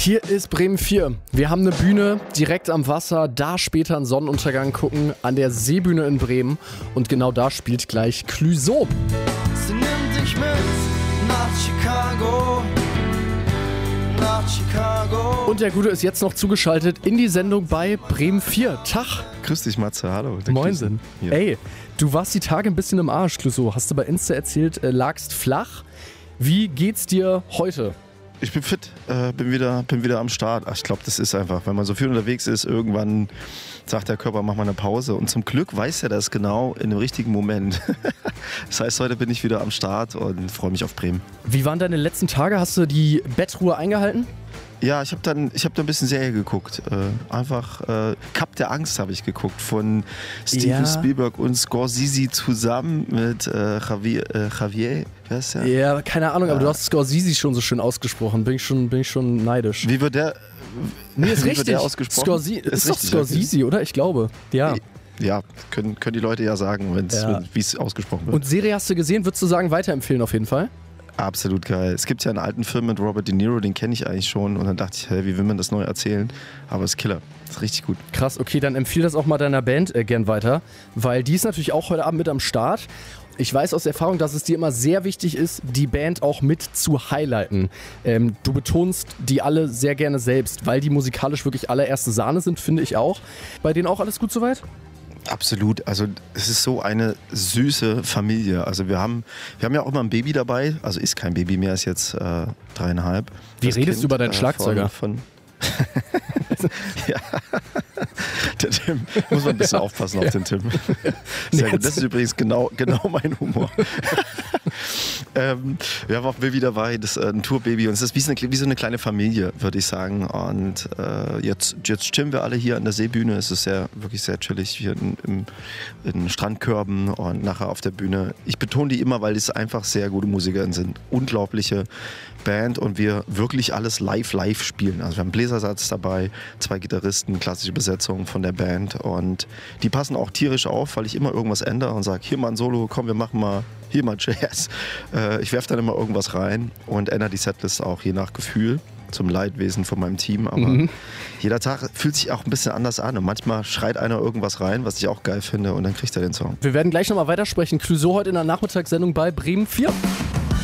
Hier ist Bremen 4. Wir haben eine Bühne direkt am Wasser, da später einen Sonnenuntergang gucken, an der Seebühne in Bremen. Und genau da spielt gleich Clouseau. Sie nimmt dich mit nach Chicago, nach Chicago. Und der Gute ist jetzt noch zugeschaltet in die Sendung bei Bremen 4. Tag. Grüß dich, Matze, hallo. Moinsen. Ja. Ey, du warst die Tage ein bisschen im Arsch, Clouseau. Hast du bei Insta erzählt, lagst flach. Wie geht's dir heute? Ich bin fit, bin wieder am Start. Ach, ich glaube, das ist einfach, wenn man so viel unterwegs ist, irgendwann sagt der Körper, mach mal eine Pause. Und zum Glück weiß er das genau in dem richtigen Moment. Das heißt, heute bin ich wieder am Start und freue mich auf Bremen. Wie waren deine letzten Tage? Hast du die Bettruhe eingehalten? Ja, ich hab da ein bisschen Serie geguckt. Cup der Angst habe ich geguckt von Steven Spielberg und Scorsese zusammen mit Javier. Wer ist der? Ja, keine Ahnung, aber du hast Scorsese schon so schön ausgesprochen. Bin ich schon neidisch. Wie wird der? Nee, ist wie richtig. wird der ausgesprochen? Ist doch Scorsese, oder? Ich glaube. Ja. Ja, können die Leute ja sagen, wie es ausgesprochen wird. Und Serie hast du gesehen, würdest du sagen, weiterempfehlen auf jeden Fall? Absolut geil. Es gibt ja einen alten Film mit Robert De Niro, den kenne ich eigentlich schon. Und dann dachte ich, wie will man das neu erzählen? Aber es ist Killer. Das ist richtig gut. Krass, okay, dann empfehle das auch mal deiner Band gern weiter. Weil die ist natürlich auch heute Abend mit am Start. Ich weiß aus Erfahrung, dass es dir immer sehr wichtig ist, die Band auch mit zu highlighten. Du betonst die alle sehr gerne selbst, weil die musikalisch wirklich allererste Sahne sind, finde ich auch. Bei denen auch alles gut soweit? Absolut. Also es ist so eine süße Familie. Also wir haben ja auch immer ein Baby dabei. Also ist kein Baby mehr, ist jetzt 3,5. Wie redest du über deinen Schlagzeuger? Ja. Der Tim, muss man ein bisschen aufpassen auf den Tim. Sehr gut. Das ist übrigens genau mein Humor. Wir haben auch ein Baby dabei, das ist ein Tourbaby und es ist wie so eine kleine Familie, würde ich sagen. Und jetzt chillen wir alle hier an der Seebühne. Es ist wirklich sehr chillig hier in Strandkörben und nachher auf der Bühne. Ich betone die immer, weil es einfach sehr gute Musiker sind. Unglaubliche Band und wir wirklich alles live spielen. Also wir haben einen Bläsersatz dabei, 2 Gitarristen, klassische Besetzung von der Band und die passen auch tierisch auf, weil ich immer irgendwas ändere und sage, hier mal ein Solo, komm, wir machen mal hier mal Jazz. Ich werfe dann immer irgendwas rein und ändere die Setlist auch je nach Gefühl zum Leidwesen von meinem Team. Aber jeder Tag fühlt sich auch ein bisschen anders an und manchmal schreit einer irgendwas rein, was ich auch geil finde und dann kriegt er den Song. Wir werden gleich nochmal weitersprechen. Clouseau heute in der Nachmittagssendung bei Bremen 4.